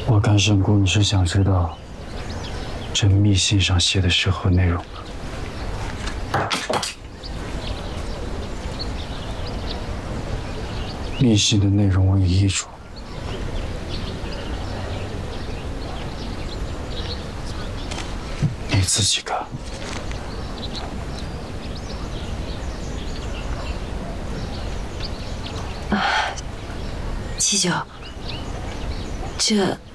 我看沈姑你是想知道这密信上写的是何内容吧？密信的内容我已译出，你自己看。 七九，这